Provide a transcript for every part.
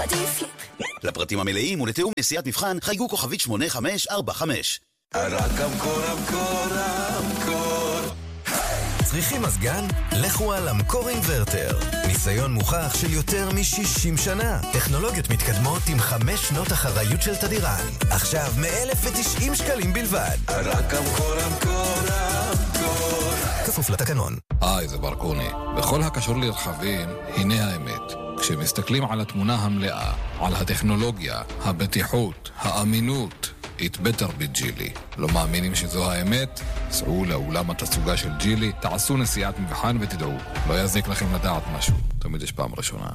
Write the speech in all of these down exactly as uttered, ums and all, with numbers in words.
עדיף לי. לפרטים המלאים ולתיאום נסיעת מבחן חייגו כוכבית שמונה חמש ארבע חמש. הרקמקור, המקור, המקור. צריכים מזגן? לכו על המקור אינברטר. ניסיון מוכח של יותר מ-שישים שנה. טכנולוגיות מתקדמות עם חמש שנות אחריות של תדירן. עכשיו מ-אלף ותשעים שקלים בלבד. הרקמקור, המקור, המקור. כפוף לתקנון. היי, זה ברקוני. בכל הקשור לרכבים, הנה האמת. כשמסתכלים על התמונה המלאה, על הטכנולוגיה, הבטיחות, האמינות, It better be ג'ילי. לא מאמינים שזו האמת? סעו לאולם התצוגה של ג'ילי, תעשו נסיעת מבחן ותדעו. לא יזיק לכם לדעת משהו. תמיד יש פעם ראשונה.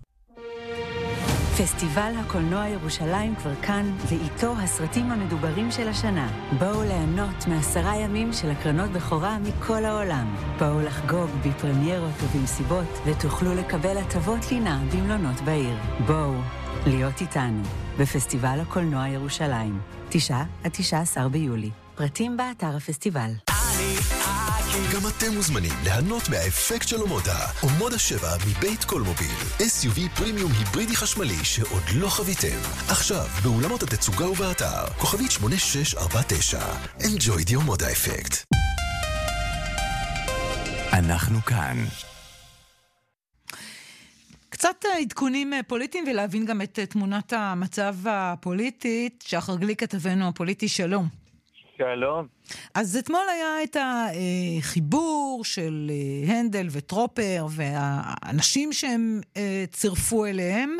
פסטיבל הקולנוע ירושלים כבר כאן, ואיתו הסרטים המדוברים של השנה. בואו ליהנות מעשרה ימים של הקרנות בכורה מכל העולם. בואו לחגוג בפרמיירות ובמסיבות, ותוכלו לקבל הטבות לינה במלונות בעיר. בואו להיות איתנו בפסטיבל הקולנוע ירושלים, תשעה עד תשעה עשר ביולי. פרטים באתר הפסטיבל. גם אתם מוזמנים ליהנות מהאפקט של אומודה. אומודה שבע מבית קולמוביל. אס יו וי פרימיום היברידי חשמלי שעוד לא חוויתם. עכשיו, באולמות התצוגה ובאתר. כוכבית שמונה שש ארבע תשע. Enjoy the אומודה אפקט. אנחנו כאן. קצת עדכונים פוליטיים ולהבין גם את תמונת המצב הפוליטית. שחר גליק כתבנו הפוליטי, שלום. שלום. אז אתמול היה את החיבור של הנדל וטרופר והאנשים שהם צירפו אליהם,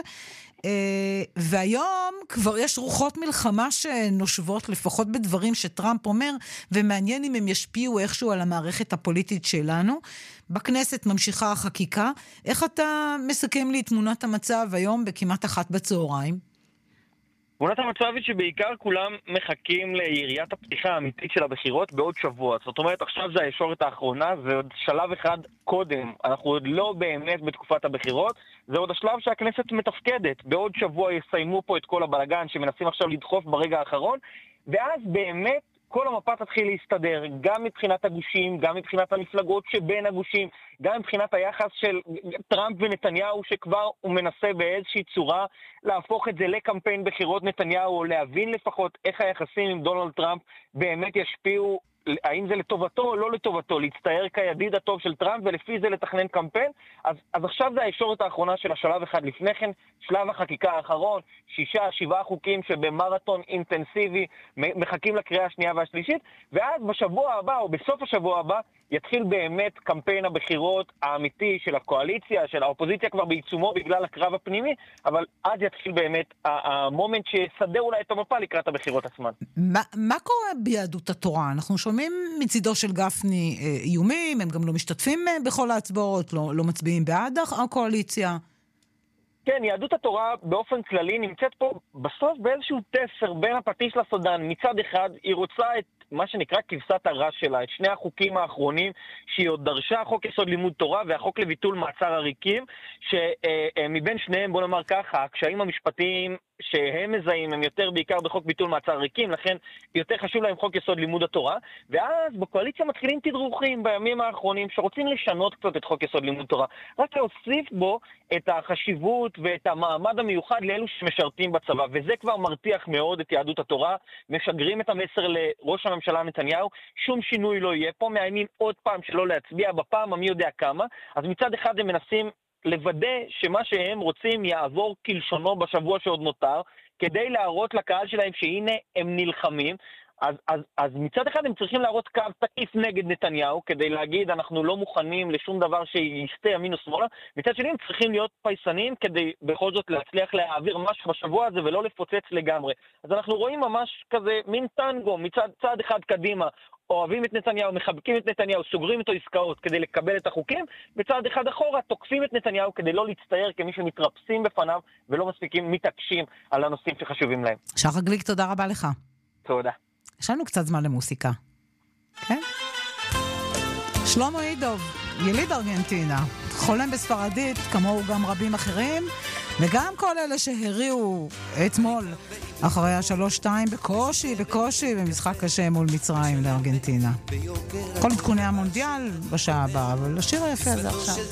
והיום כבר יש רוחות מלחמה שנושבות לפחות בדברים שטראמפ אומר, ומעניין אם הם ישפיעו איכשהו על המערכת הפוליטית שלנו. בכנסת ממשיכה החקיקה. איך אתה מסכם לי תמונת המצב היום בכמעט אחת בצהריים? תמונת המצב היא שבעיקר כולם מחכים ליריית הפתיחה האמיתית של הבחירות בעוד שבוע. זאת אומרת, עכשיו זה הישורת האחרונה, זה עוד שלב אחד קודם. אנחנו עוד לא באמת בתקופת הבחירות, זה עוד השלב שהכנסת מתפקדת. בעוד שבוע יסיימו פה את כל הבלגן שמנסים עכשיו לדחוף ברגע האחרון, ואז באמת כל המפה תתחיל להסתדר, גם מבחינת הגושים, גם מבחינת המפלגות שבין הגושים, גם מבחינת היחס של טראמפ ונתניהו, שכבר הוא מנסה באיזושהי צורה להפוך את זה לקמפיין בחירות נתניהו, או להבין לפחות איך היחסים עם דונלד טראמפ באמת ישפיעו, האם זה לטובתו או לא לטובתו, להצטער כידיד הטוב של טראמפ ולפי זה לתכנן קמפיין. אז, אז עכשיו זה הישורת האחרונה של השלב אחד לפני כן, שלב החקיקה האחרון, שישה, שבעה חוקים שבמרתון אינטנסיבי מחכים לקריאה השנייה והשלישית, ואז בשבוע הבא או בסוף השבוע הבא יתחיל באמת קמפיין הבחירות האמיתי של הקואליציה, של האופוזיציה כבר בעיצומו בגלל הקרב הפנימי, אבל אז יתחיל באמת המומנט שיסדר אולי את המפה לקראת הבחירות עצמן. מה, מה קורה ביהדות התורה? אנחנו שומעים מצידו של גפני איומים, הם גם לא משתתפים בכל ההצבעות, לא, לא מצביעים בעד הקואליציה. כן, יהדות התורה באופן כללי נמצאת פה בסוף באיזשהו תסר בין הפטיש לסודן. מצד אחד היא רוצה את מה שנקרא כבשת הרש שלה, את שני החוקים האחרונים שהיא עוד דרשה, חוק יסוד לימוד תורה והחוק לביטול מעצר עריקים, שמבין שניהם, בוא נאמר ככה, הקשיים המשפטיים שהם מזהים הם יותר בעיקר בחוק ביטול מעצר עריקים, לכן יותר חשוב להם חוק יסוד לימוד התורה, ואז בקואליציה מתחילים תדרוכים בימים האחרונים שרוצים לשנות קצת את חוק יסוד לימוד תורה, רק להוסיף בו את החשיבות ואת המעמד המיוחד לאלו שמשרתים בצבא, וזה כבר מרתיח מאוד את יהדות התורה, משגרים את המסר לראש הממשלה נתניהו, שום שינוי לא יהיה פה, מאיימים עוד פעם שלא להצביע בפעם המי יודע כמה, אז מצד אחד הם מנסים לוודא שמה שהם רוצים יעבור כלשונו בשבוע שעוד נותר, כדי להראות לקהל שלהם שהנה הם נלחמים, אז, אז, אז מצד אחד הם צריכים להראות קו תקיף נגד נתניהו, כדי להגיד אנחנו לא מוכנים לשום דבר שיסתה ימין ושמאלה, מצד שני הם צריכים להיות פייסנים, כדי בכל זאת להצליח להעביר משהו בשבוע הזה ולא לפוצץ לגמרי. אז אנחנו רואים ממש כזה מין טנגו, מצד צד אחד קדימה, אוהבים את נתניהו, מחבקים את נתניהו, סוגרים איתו עסקאות כדי לקבל את החוקים, בצד אחד אחורה תוקפים את נתניהו כדי לא להצטייר כמי שמתרפסים בפניו ולא מספיקים מתעקשים על הנושאים שחשובים להם. שחר גליק, תודה רבה לך. תודה. יש לנו קצת זמן למוסיקה. כן? שלמה אידוב, יליד ארגנטינה, חולם בספרדית, כמוהו גם רבים אחרים, וגם כל אלה שהריעו אתמול אחרי השלוש שתיים בקושי, בקושי, במשחק קשה מול מצרים לארגנטינה. כל עדכוני המונדיאל בשעה הבאה, אבל השיר היפה הזה עכשיו.